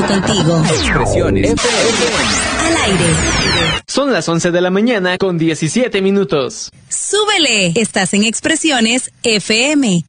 contigo. Expresiones FM. Al aire. Son las 11 de la mañana con 17 minutos. ¡Súbele! Estás en Expresiones FM.